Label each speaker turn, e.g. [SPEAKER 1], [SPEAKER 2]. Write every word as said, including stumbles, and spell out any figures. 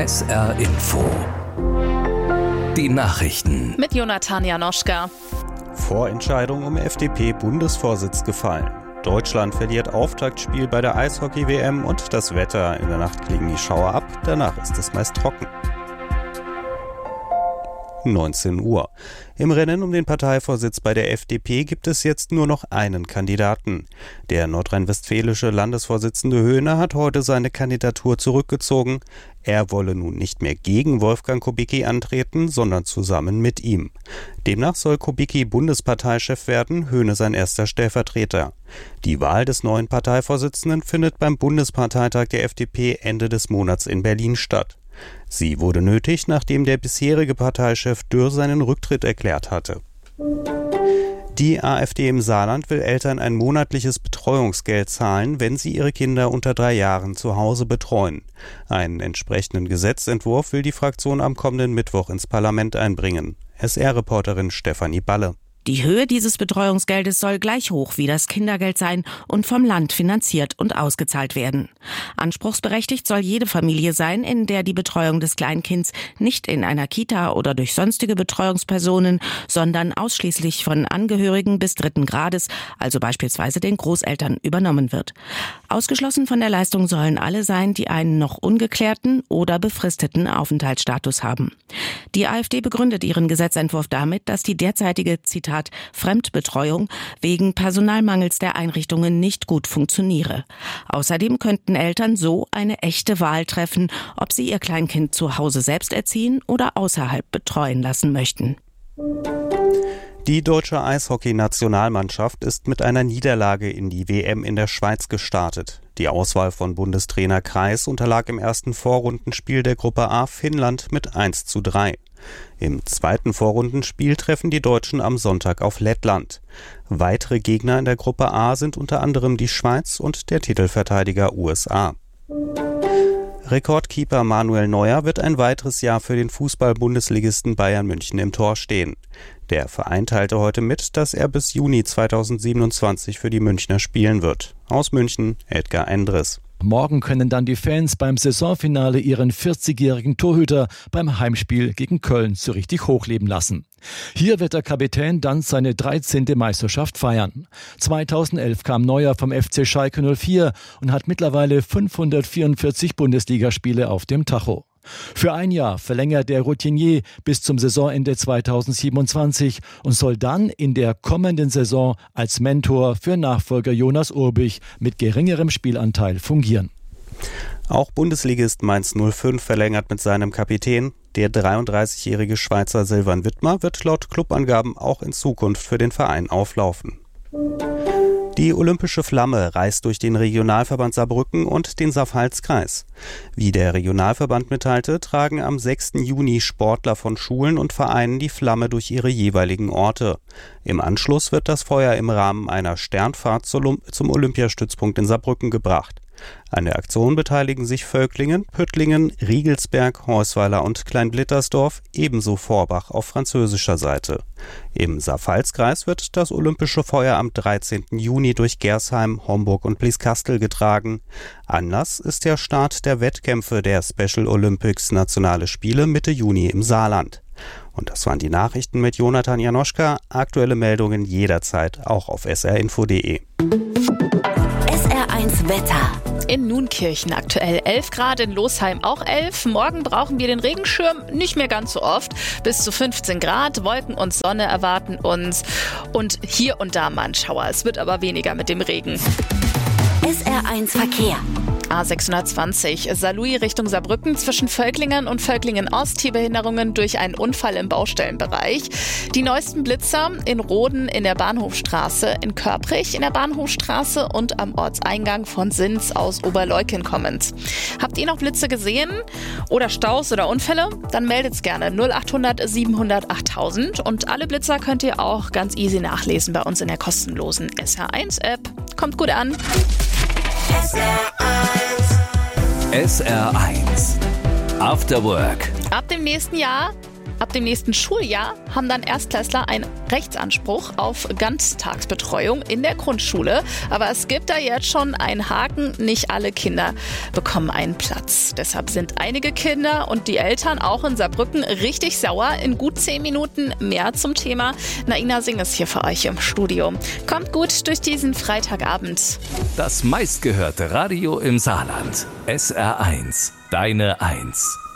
[SPEAKER 1] S R Info. Die Nachrichten.
[SPEAKER 2] Mit Jonathan Janoschka.
[SPEAKER 3] Vorentscheidung um F D P-Bundesvorsitz gefallen. Deutschland verliert Auftaktspiel bei der Eishockey-W M und das Wetter. In der Nacht klingen die Schauer ab, danach ist es meist trocken. neunzehn Uhr. Im Rennen um den Parteivorsitz bei der F D P gibt es jetzt nur noch einen Kandidaten. Der nordrhein-westfälische Landesvorsitzende Höhne hat heute seine Kandidatur zurückgezogen. Er wolle nun nicht mehr gegen Wolfgang Kubicki antreten, sondern zusammen mit ihm. Demnach soll Kubicki Bundesparteichef werden, Höhne sein erster Stellvertreter. Die Wahl des neuen Parteivorsitzenden findet beim Bundesparteitag der F D P Ende des Monats in Berlin statt. Sie wurde nötig, nachdem der bisherige Parteichef Dürr seinen Rücktritt erklärt hatte. Die AfD im Saarland will Eltern ein monatliches Betreuungsgeld zahlen, wenn sie ihre Kinder unter drei Jahren zu Hause betreuen. Einen entsprechenden Gesetzentwurf will die Fraktion am kommenden Mittwoch ins Parlament einbringen. S R-Reporterin Stefanie Balle.
[SPEAKER 4] Die Höhe dieses Betreuungsgeldes soll gleich hoch wie das Kindergeld sein und vom Land finanziert und ausgezahlt werden. Anspruchsberechtigt soll jede Familie sein, in der die Betreuung des Kleinkinds nicht in einer Kita oder durch sonstige Betreuungspersonen, sondern ausschließlich von Angehörigen bis dritten Grades, also beispielsweise den Großeltern, übernommen wird. Ausgeschlossen von der Leistung sollen alle sein, die einen noch ungeklärten oder befristeten Aufenthaltsstatus haben. Die AfD begründet ihren Gesetzentwurf damit, dass die derzeitige, Zitat, Fremdbetreuung wegen Personalmangels der Einrichtungen nicht gut funktioniere. Außerdem könnten Eltern so eine echte Wahl treffen, ob sie ihr Kleinkind zu Hause selbst erziehen oder außerhalb betreuen lassen möchten.
[SPEAKER 3] Die deutsche Eishockey-Nationalmannschaft ist mit einer Niederlage in die W M in der Schweiz gestartet. Die Auswahl von Bundestrainer Kreis unterlag im ersten Vorrundenspiel der Gruppe A Finnland mit eins zu drei. Im zweiten Vorrundenspiel treffen die Deutschen am Sonntag auf Lettland. Weitere Gegner in der Gruppe A sind unter anderem die Schweiz und der Titelverteidiger U S A. Rekordkeeper Manuel Neuer wird ein weiteres Jahr für den Fußball-Bundesligisten Bayern München im Tor stehen. Der Verein teilte heute mit, dass er bis Juni zweitausendsiebenundzwanzig für die Münchner spielen wird. Aus München, Edgar Endres.
[SPEAKER 5] Morgen können dann die Fans beim Saisonfinale ihren vierzigjährigen Torhüter beim Heimspiel gegen Köln so richtig hochleben lassen. Hier wird der Kapitän dann seine dreizehnte Meisterschaft feiern. zweitausendelf kam Neuer vom F C Schalke null vier und hat mittlerweile fünfhundertvierundvierzig Bundesligaspiele auf dem Tacho. Für ein Jahr verlängert der Routinier bis zum Saisonende zweitausendsiebenundzwanzig und soll dann in der kommenden Saison als Mentor für Nachfolger Jonas Urbich mit geringerem Spielanteil fungieren.
[SPEAKER 3] Auch Bundesligist Mainz null fünf verlängert mit seinem Kapitän. Der dreiunddreißigjährige Schweizer Silvan Wittmer wird laut Clubangaben auch in Zukunft für den Verein auflaufen. Die olympische Flamme reist durch den Regionalverband Saarbrücken und den Saar-Pfalz-Kreis. Wie der Regionalverband mitteilte, tragen am sechsten Juni Sportler von Schulen und Vereinen die Flamme durch ihre jeweiligen Orte. Im Anschluss wird das Feuer im Rahmen einer Sternfahrt zum Olympiastützpunkt in Saarbrücken gebracht. An der Aktion beteiligen sich Völklingen, Püttlingen, Riegelsberg, Heusweiler und Kleinblittersdorf, ebenso Vorbach auf französischer Seite. Im Saar-Pfalz-Kreis wird das olympische Feuer am dreizehnten Juni durch Gersheim, Homburg und Blieskastel getragen. Anlass ist der Start der Wettkämpfe der Special Olympics Nationale Spiele Mitte Juni im Saarland. Und das waren die Nachrichten mit Jonathan Janoschka. Aktuelle Meldungen jederzeit auch auf s r info punkt d e.
[SPEAKER 2] S R eins Wetter. In Nunkirchen aktuell elf Grad, in Losheim auch elf. Morgen brauchen wir den Regenschirm nicht mehr ganz so oft. Bis zu fünfzehn Grad, Wolken und Sonne erwarten uns. Und hier und da mal ein Schauer. Es wird aber weniger mit dem Regen.
[SPEAKER 6] S R eins Verkehr.
[SPEAKER 2] A sechshundertzwanzig Saarlouis Richtung Saarbrücken zwischen Völklingen und Völklingen-Ost. Hier Behinderungen durch einen Unfall im Baustellenbereich. Die neuesten Blitzer in Roden in der Bahnhofstraße, in Körprich in der Bahnhofstraße und am Ortseingang von Sins aus Oberleukern kommend. Habt ihr noch Blitze gesehen oder Staus oder Unfälle? Dann meldet's gerne null achthundert siebenhundert achttausend und alle Blitzer könnt ihr auch ganz easy nachlesen bei uns in der kostenlosen S R eins App. Kommt gut an.
[SPEAKER 6] S R eins.
[SPEAKER 1] S R eins. After Work.
[SPEAKER 2] Ab dem nächsten Jahr, ab dem nächsten Schuljahr haben dann Erstklässler ein Rechtsanspruch auf Ganztagsbetreuung in der Grundschule. Aber es gibt da jetzt schon einen Haken. Nicht alle Kinder bekommen einen Platz. Deshalb sind einige Kinder und die Eltern auch in Saarbrücken richtig sauer. In gut zehn Minuten mehr zum Thema. Naina Singh ist hier für euch im Studio. Kommt gut durch diesen Freitagabend.
[SPEAKER 1] Das meistgehörte Radio im Saarland. S R eins. Deine Eins.